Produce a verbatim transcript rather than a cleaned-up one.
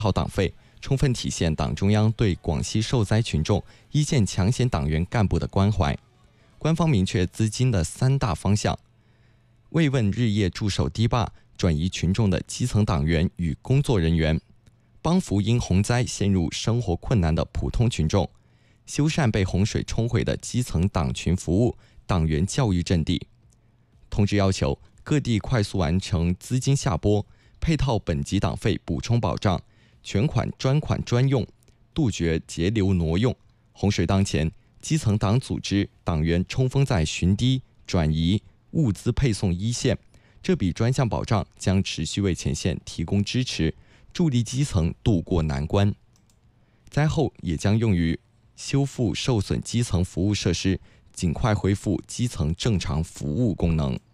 好党费，充分体现党中央对广西受灾群众一线抢险党员干部的关怀。官方明确资金的三大方向：慰问日夜驻守堤坝、转移群众的基层党员与工作人员，帮扶因洪灾陷入生活困难的普通群众，修缮被洪水冲毁的基层党群服务、党员教育阵地。通知要求各地快速完成资金下拨，配套本级党费补充保障，全款专款专用，杜绝节流挪用。洪水当前，基层党组织党员冲锋在巡堤、转移、物资配送一线，这笔专项保障将持续为前线提供支持，助力基层渡过难关。灾后也将用于修复受损基层服务设施，尽快恢复基层正常服务功能。